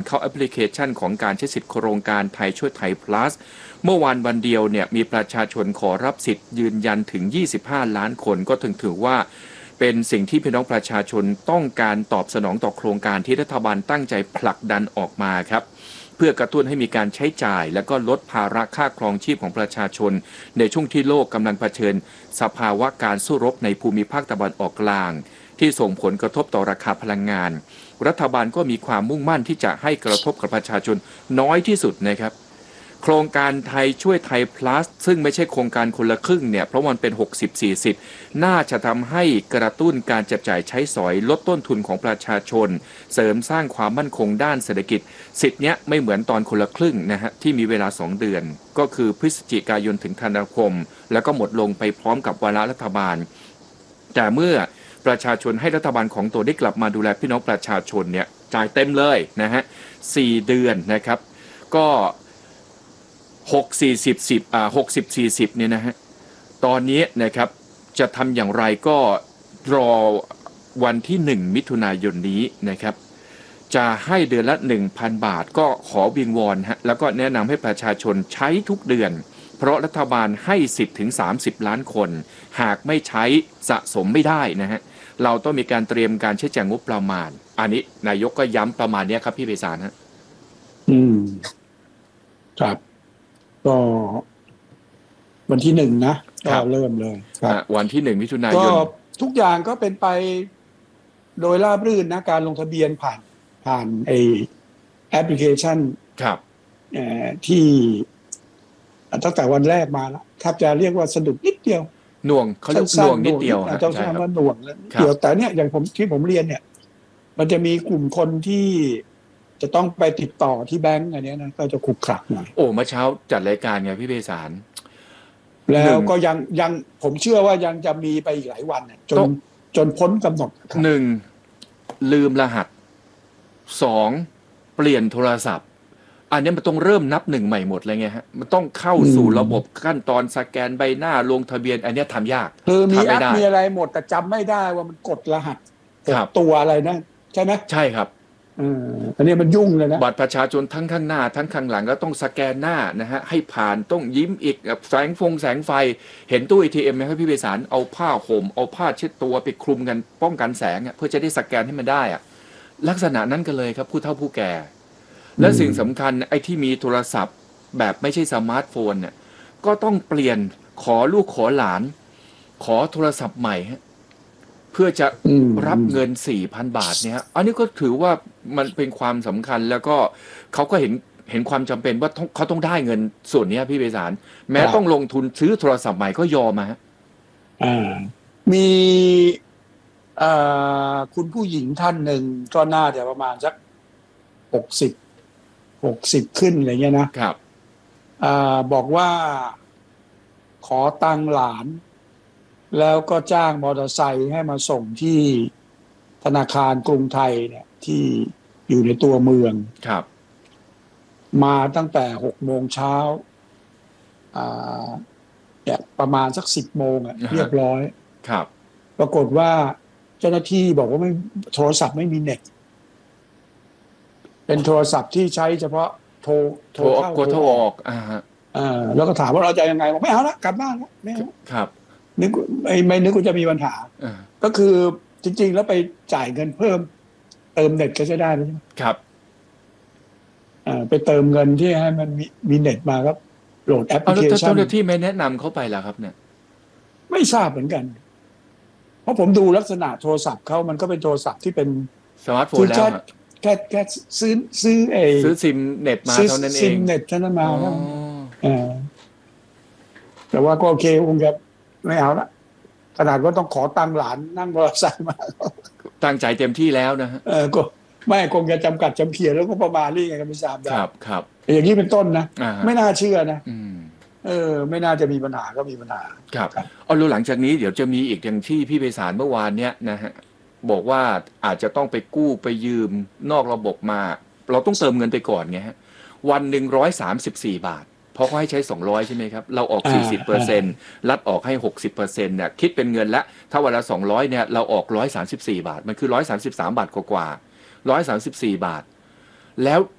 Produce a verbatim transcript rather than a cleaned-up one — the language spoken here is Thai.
เข้าแอปพลิเคชันของการใช้สิทธิโครงการไทยช่วยไทย plus เมื่อวานวันเดียวเนี่ยมีประชาชนขอรับสิทธิ์ยืนยันถึงยี่สิบห้าล้านคนก็ถึงถือว่าเป็นสิ่งที่พี่น้องประชาชนต้องการตอบสนองต่อโครงการที่รัฐบาลตั้งใจผลักดันออกมาครับเพื่อกระตุ้นให้มีการใช้จ่ายและก็ลดภาระค่าครองชีพของประชาชนในช่วงที่โลกกำลังเผชิญสภาวะการสู้รบในภูมิภาคตะวันออกกลางที่ส่งผลกระทบต่อราคาพลังงานรัฐบาลก็มีความมุ่งมั่นที่จะให้กระทบกับประชาชนน้อยที่สุดนะครับโครงการไทยช่วยไทย plus ซึ่งไม่ใช่โครงการคนละครึ่งเนี่ยเพราะมันเป็น หกสิบ สี่สิบ น่าจะทำให้กระตุ้นการจับจ่ายใช้สอยลดต้นทุนของประชาชนเสริมสร้างความมั่นคงด้านเศรษฐกิจสิทธิ์เนี้ยไม่เหมือนตอนคนละครึ่งนะฮะที่มีเวลาสองเดือนก็คือพฤศจิกายนถึงธันวาคมแล้วก็หมดลงไปพร้อมกับวาระรัฐบาลแต่เมื่อประชาชนให้รัฐบาลของตัวได้กลับมาดูแลพี่น้องประชาชนเนี่ยจ่ายเต็มเลยนะฮะสี่เดือนนะครับก็หก สี่สิบ สิบอ่าหกสิบ สี่สิบเนี่ยนะฮะตอนนี้นะครับจะทำอย่างไรก็รอวันที่หนึ่งมิถุนายนนี้นะครับจะให้เดือนละ หนึ่งพัน บาทก็ขอวิงวอนฮะแล้วก็แนะนำให้ประชาชนใช้ทุกเดือนเพราะรัฐบาลให้สิทธิ์ถึงสามสิบล้านคนหากไม่ใช้สะสมไม่ได้นะฮะเราต้องมีการเตรียมการใช้จ่ายงบประมาณอันนี้นายกก็ย้ำประมาณนี้ครับพี่ไพศาลฮะอืมครับก็วันที่หนึ่งนะก็เริ่มเลยครับวันที่หนึ่งมิถุนายนก็ทุกอย่างก็เป็นไปโดยราบรื่นนะการลงทะเบียนผ่านผ่านไอแอปพลิเคชันครับเอ่อที่ตั้งแต่วันแรกมาแล้วแทบจะเรียกว่าสะดุดนิดเดียวหน่วงเขาเรียกหน่วงนิดเดียวต้องใช้คำว่าหน่วงเดียวแต่เนี่ยอย่างผมที่ผมเรียนเนี่ยมันจะมีกลุ่มคนที่จะต้องไปติดต่อที่แบงก์อันนี้นะก็จะขรุกขระหน่อยโอ้เมื่อเช้าจัดรายการไงพี่ไพศาลแล้วก็ยังยังผมเชื่อว่ายังจะมีไปอีกหลายวันจนจนพ้นกำหนดหนึ่งลืมรหัสสองเปลี่ยนโทรศัพท์อันนี้มันต้องเริ่มนับหนึ่งใหม่หมดเลยไงฮะมันต้องเข้าสู่ระบบขั้นตอนสแกนใบหน้าลงทะเบียนอันนี้ทำยากคือมีแอปมีอะไรหมดแต่จำไม่ได้ว่ามันกดรหัสตัวอะไรนะใช่ไหมใช่ครับอันนี้มันยุ่งเลยนะบัตรประชาชนทั้งข้างหน้าทั้งข้างหลังแล้วต้องสแกนหน้านะฮะให้ผ่านต้องยิ้มอีกแสงฟงแสงไฟเห็นตู้ เอ ที เอ็ม ไหมครับพี่ไพศาลเอาผ้าห่มเอาผ้าเช็ดตัวไปคลุมกันป้องกันแสงเพื่อจะได้สแกนให้มันได้อะลักษณะนั้นกันเลยครับผู้เฒ่าผู้แก่และสิ่งสำคัญไอ้ที่มีโทรศัพท์แบบไม่ใช่สมาร์ทโฟนเนี่ยก็ต้องเปลี่ยนขอลูกขอหลานขอโทรศัพท์ใหม่ฮะเพื่อจะรับเงิน สี่พัน บาทเนี่ยอันนี้ก็ถือว่ามันเป็นความสำคัญแล้วก็เขาก็เห็นเห็นความจำเป็นว่าเขาต้องได้เงินส่วนนี้พี่ไพศาลแม้ต้องลงทุนซื้อโทรศัพท์ใหม่ก็ยอมมาฮะมีคุณผู้หญิงท่านหนึ่งก็น่าจะประมาณสักหกสิบหกสิบขึ้นอะไรเงี้ยนะครับบอกว่าขอตังค์หลานแล้วก็จ้างมอเตอร์ไซค์ให้มาส่งที่ธนาคารกรุงไทยเนี่ยที่อยู่ในตัวเมืองครับมาตั้งแต่หกโมงเช้าอ่าเนี่ยประมาณสักสิบโมงอ่ะเรียบร้อยครับปรากฏว่าเจ้าหน้าที่บอกว่าไม่โทรศัพท์ไม่มีเน็ตเป็นโทรศัพท์ที่ใช้เฉพาะโทรโทรเข้าโทรออกอ่าอ่าแล้วก็ถามว่าเราจะยังไงบอกไม่เอาละกลับบ้านแล้วไม่เอาครับนึกไม่ไม่นึกว่าจะมีปัญหาก็คือจริงๆแล้วไปจ่ายเงินเพิ่มเติมเน็ตก็จะได้ใช่ไหมครับอ่าไปเติมเงินที่ให้มันมีมีเน็ตมาครับโหลดแอปพลิเคชันเจ้าหน้าที่ไม่แนะนำเขาไปเหรอครับเนี่ยไม่ทราบเหมือนกันเพราะผมดูลักษณะโทรศัพท์เขามันก็เป็นโทรศัพท์ที่เป็นสมาร์ทโฟนแล้วแค่แค่ซื้อซื้อเอซื้อซิมเน็ตมาเท่านั้นเองซิมเน็ตเท่านั้นมาแล้วอ่าแต่ว่าก็โอเคคงจะไม่เอาละขนาดว่าต้องขอตังค์หลานนั่งมอเตอร์ไซค์มาตั้งใจเต็มที่แล้วนะฮะเออก็ไม่คงจะจำกัดจำเขียนแล้วก็ประมาณนี้ไงก็ไม่ทราบได้ครับครับอย่างนี้เป็นต้นนะไม่น่าเชื่อนะเออไม่น่าจะมีปัญหาก็มีปัญหาครับเอารู้หลังจากนี้เดี๋ยวจะมีอีกอย่างที่พี่ไพศาลเมื่อวานเนี้ยนะฮะบอกว่าอาจจะต้องไปกู้ไปยืมนอกระบบมาเราต้องเติมเงินไปก่อนไงฮะวันหนึ่งร้อยสามสิบสี่บาทเพราะเขาให้ใช้สองร้อยใช่ไหมครับเราออก สี่สิบเปอร์เซ็นต์ รัฐออกให้ หกสิบเปอร์เซ็นต์ เนี่ยคิดเป็นเงินละถ้าวันละสองร้อยเนี่ยเราออกหนึ่งร้อยสามสิบสี่บาทมันคือหนึ่งร้อยสามสิบสามบาทกว่าๆหนึ่งร้อยสามสิบสี่บาทแล้ว